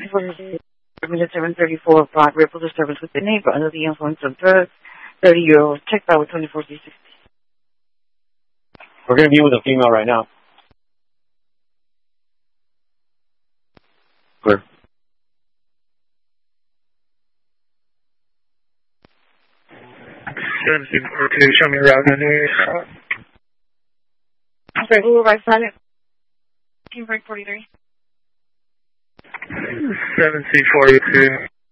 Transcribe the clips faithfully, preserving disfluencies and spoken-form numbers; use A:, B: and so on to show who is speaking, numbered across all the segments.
A: seven thirty-four, Broad Ripple disturbance with the neighbor under the influence of drugs, thirty year old, check by with twenty-four three sixty.
B: We're going to be with a female right now. Clear.
C: seventeen forty-two, show me around in there.
A: Okay, Google right silent. Team break forty-three.
C: seventeen forty-two.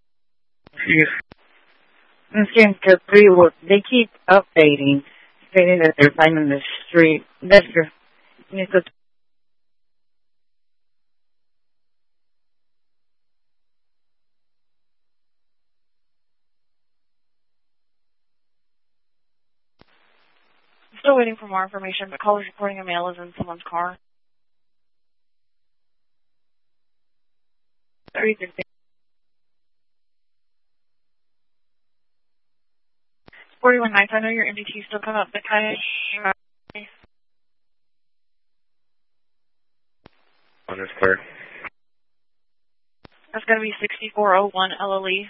A: I'm scared because three will, they keep updating, stating that they're finding the street. That's your, you need to
D: Still waiting for more information, but callers reporting a male is in someone's car. forty-one nights, I know your M D T still come up, but kind of...
C: On this clear.
D: That's going to be sixty-four oh one L L E.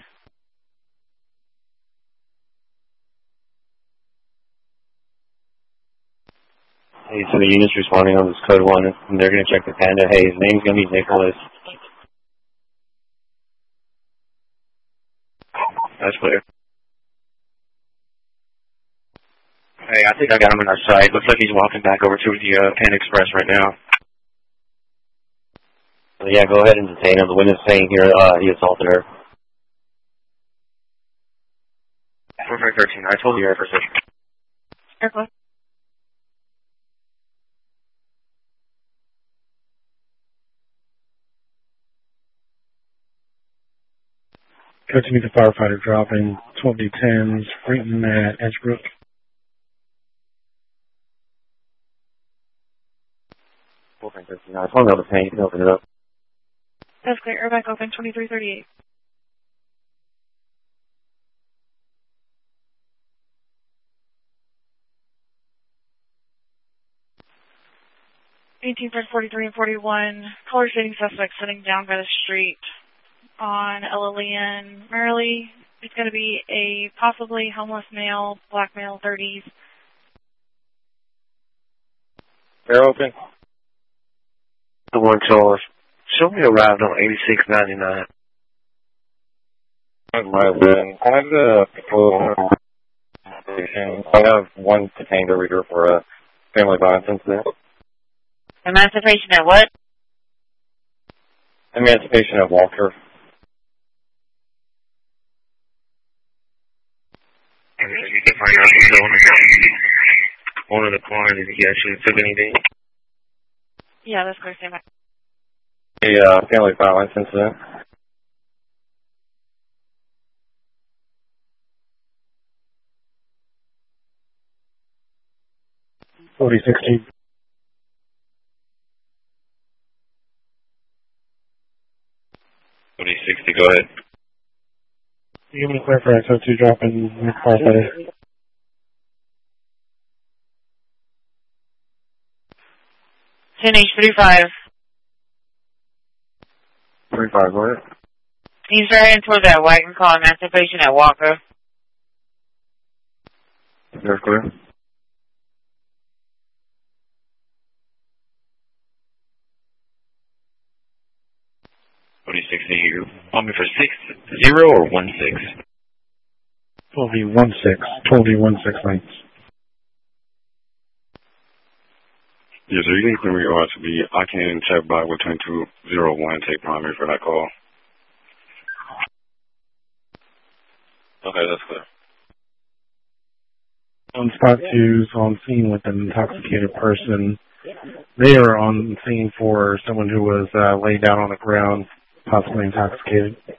B: Hey, so the unit's responding on this code one, and they're going to check the Panda. Hey, his name's going to be Nicholas. That's clear. Hey, I think I got him on our side. Looks like he's walking back over to the uh, Panda Express right now. So yeah, go ahead and detain him. The witness saying here uh, he assaulted her. four five thirteen, I told you, Air Force.
D: Airplane.
E: Go to meet the firefighter dropping twelve D tens, Freeton at Edgebrook.
B: four five thirteen, I told him to detain. You can open it up.
D: That's clear. Airback open, twenty-three thirty-eight. eighteen forty-three and forty-one. Caller stating suspect sitting down by the street on L L E N Merrily. It's going to be a possibly homeless male, black male, thirties.
B: They're open. The one caller. Show me arrived on eighty-six ninety-nine.
F: Right then. I have the full station. I have one detained over here for a family violence incident.
A: Emancipation at what?
F: Emancipation at Walker.
C: You can find out if the owner, owner of the car, if he actually took anything.
D: Yeah, that's clear. Stand by.
F: A uh, family violence incident.
E: forty sixteen.
C: forty sixty, go ahead.
E: You give me clear for X O two dropping firefighter.
A: ten H thirty-five.
F: thirty-five, go ahead.
A: He's driving towards that wagon called Emancipation at Walker.
F: They're clear.
C: forty sixty, you want me for six zero or one six?
E: twelve D one six. twelve D one six lengths.
F: Yes, sir. You can clear me O S B. I can check by with ten two zero one, take primary for that call.
C: Okay, that's clear.
E: On spot two's on scene with an intoxicated person. They are on scene for someone who was uh, laid down on the ground, possibly intoxicated.